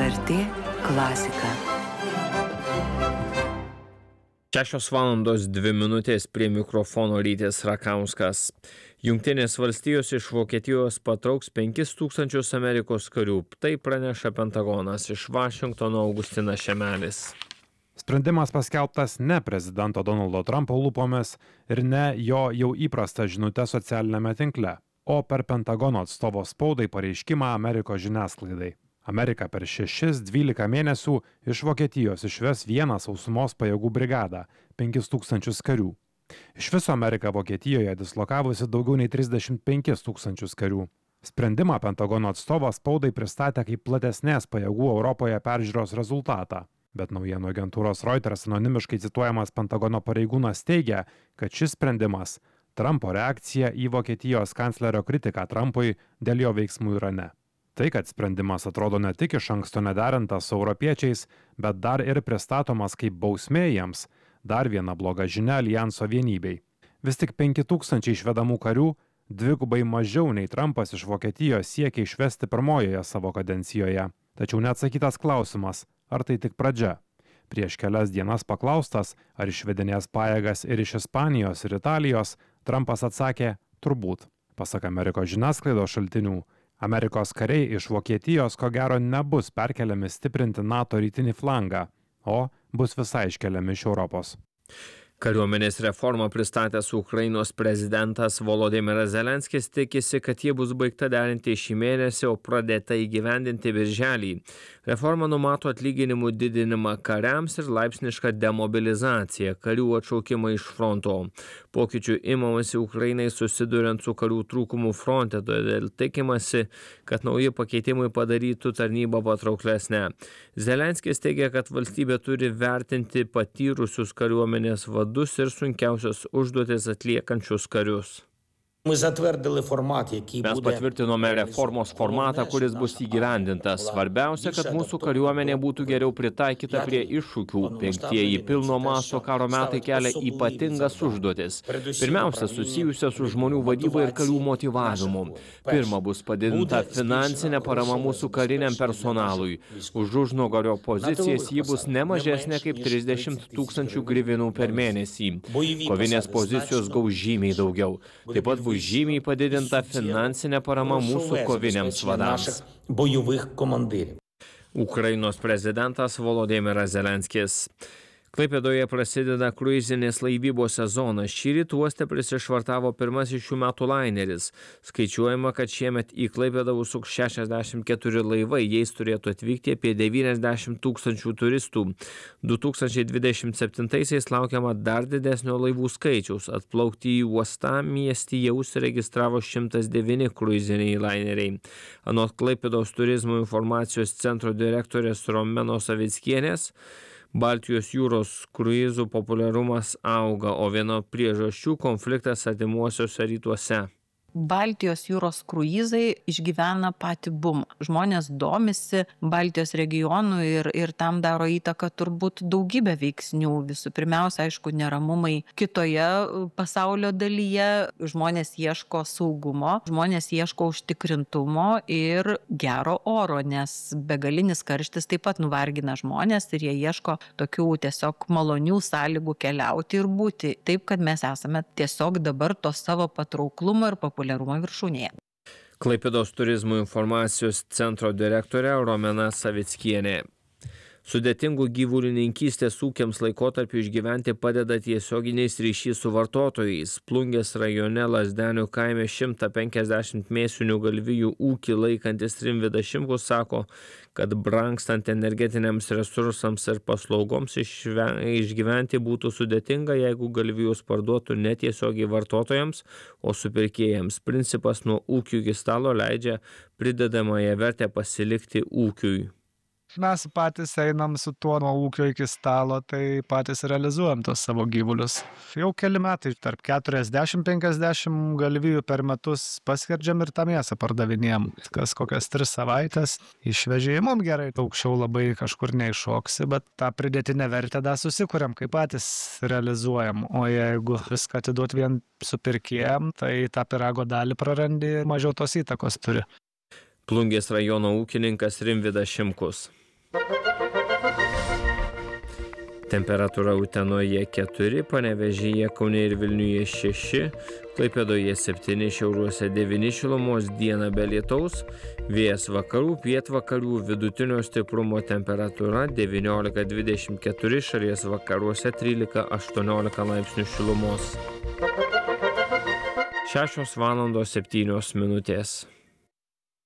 LRT klasika. 6:02 prie mikrofono Rytis Rakauskas. Jungtinės valstijos iš Vokietijos patrauks 5000 Amerikos karių. Tai praneša Pentagonas. Iš Vašingtono Augustinas Šemelis. Sprendimas paskelbtas ne prezidento Donaldo Trumpo lūpomis ir ne jo jau įprasta žinutė socialinėme tinkle, o per Pentagono atstovo spaudai pareiškimą Amerikos žiniasklaidai. Amerika per 6-12 mėnesių iš Vokietijos išves vieną sausumos pajėgų brigadą, 5000 karių. Iš viso Amerika Vokietijoje dislokavusi daugiau nei 35 000 karių. Sprendimą Pentagono atstovas spaudai pristatė kaip platesnės pajėgų Europoje peržiūros rezultatą. Bet naujienų agentūros Reuters anonimiškai cituojamas Pentagono pareigūnas teigia, kad šis sprendimas Trumpo reakcija į Vokietijos kanclerio kritiką Trumpui dėl jo veiksmų Irane. Tai, kad sprendimas atrodo ne tik iš anksto nederintas su europiečiais, bet dar ir pristatomas kaip bausmė jiems, dar viena bloga žinia alijanso vienybei. Vis tik 5000 išvedamų karių, dvigubai mažiau nei Trumpas iš Vokietijos siekia išvesti pirmojoje savo kadencijoje. Tačiau neatsakytas klausimas, ar tai tik pradžia. Prieš kelias dienas paklaustas, ar išvedinės pajėgas ir iš Ispanijos ir Italijos, Trumpas atsakė, turbūt. Pasak Amerikos žiniasklaidos šaltinių, Amerikos kariai iš Vokietijos ko gero nebus perkeliami stiprinti NATO rytinį flangą, o bus visai iškeliami iš Europos. Kariuomenės reformą pristatęs Ukrainos prezidentas Volodymyras Zelenskis tikisi, kad ji bus baigta derinti šį mėnesį, o pradėta įgyvendinti birželį. Reforma numato atlyginimų didinimą kariams ir laipsnišką demobilizaciją, karių atšaukimą iš fronto. Pokyčių imamasi Ukrainai susiduriant su karių trūkumu fronte, todėl tikimasi, kad nauji pakeitimai padarytų tarnybą patrauklesnę. Zelenskis teigia, kad valstybė turi vertinti patyrusius kariuomenės vadus ir sunkiausias užduotis atliekančius karius. Mes patvirtinome reformos formatą, kuris bus įgyvendintas. Svarbiausia, kad mūsų kariuomenė būtų geriau pritaikyta prie iššūkių. Penktieji pilno masto karo metai kelia ypatingas užduotis. Pirmiausia, susijusia su žmonių vadyba ir karių motyvavimu. Pirma, bus padidinta finansinė parama mūsų kariniam personalui. Už užnugario pozicijas ji bus ne mažesnė kaip 30 000 grivinų per mėnesį. Kovinės pozicijos gaus žymiai daugiau. Taip pat bus žymiai padidinta finansinė parama mūsų koviniams vadams. Ukrainos prezidentas Volodymyras Zelenskis. Klaipėdoje prasideda kruizinės laivybos sezonas. Šįryt uoste prisišvartavo pirmasis šių metų laineris. Skaičiuojama, kad šiemet į Klaipėdą užsuks 64 laivai, jais turėtų atvykti apie 90 000 turistų. 2027-aisiais laukiama dar didesnio laivų skaičiaus. Atplaukti į uostamiestį jau užsiregistravo 109 kruiziniai laineriai. Anot Klaipėdos turizmo informacijos centro direktorės Romenos Savickienės, Baltijos jūros kruizų populiarumas auga, o viena priežasčių konfliktas artimuosiuose rytuose. Baltijos jūros kruizai išgyvena patį bumą. Žmonės domisi Baltijos regionu ir tam daro įtaką turbūt daugybę veiksnių. Visų pirmiausia, aišku, neramumai kitoje pasaulio dalyje. Žmonės ieško saugumo, žmonės ieško užtikrintumo ir gero oro, nes begalinis karštis taip pat nuvargina žmonės ir jie ieško tokių tiesiog malonių sąlygų keliauti ir būti. Taip, kad mes esame tiesiog dabar to savo patrauklumo ir populiarumo viršūnėje. Klaipėdos turizmo informacijos centro direktorė Romena Savickienė. Sudėtingų gyvulininkystės ūkiams laikotarpiu išgyventi padeda tiesioginiais ryšys su vartotojais. Plungės rajone Lazdenių kaime 150 mėsinių galvijų ūkį laikantis Rimvydas Šimkus sako, kad brangstant energetiniams resursams ir paslaugoms išgyventi būtų sudėtinga, jeigu galvijus parduotų netiesiogiai vartotojams, o supirkėjams. Principas nuo ūkių iki stalo leidžia pridedamąją vertę pasilikti ūkiui. Mes patys einam su tuo nuo ūkio iki stalo, tai patys realizuojam tos savo gyvulius. Jau keli metai, tarp 40-50 galvijų per metus paskerdžiam ir tą mėsą pardavinėjam. Kas kokias 3 savaitės išvežėjimom gerai, aukščiau labai kažkur neiššoksi, bet tą pridėtinę vertę dar susikuriam, kai patys realizuojam. O jeigu viską atiduot vien supirkėjam, tai tą pyrago dalį prarandi ir mažiau tos įtakos turi. Plungės rajono ūkininkas Rimvydas Šimkus. Temperatūra Utenoje 4, Panevėžyje, Kaune ir Vilniuje 6, Klaipėdoje 7, Šiauliuose 9 šilumos, dieną be lietaus, vėjas vakarų, pietvakarių, vidutinio stiprumo, temperatūra 19-24, šalies vakaruose 13-18 laipsnių šilumos. 6:07 minutės.